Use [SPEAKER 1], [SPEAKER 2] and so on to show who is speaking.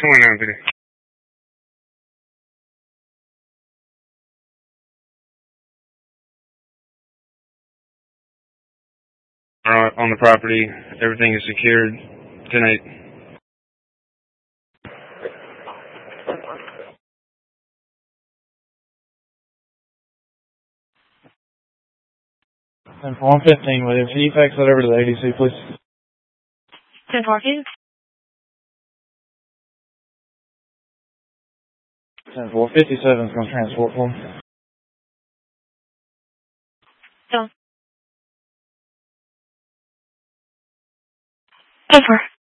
[SPEAKER 1] 29 on the property. Everything is secured tonight.
[SPEAKER 2] And for 115, William, can you fax that over to the ADC, please?
[SPEAKER 3] 10-4.
[SPEAKER 2] 10-4. 57 is going to transport for me.
[SPEAKER 3] Done. 10-4.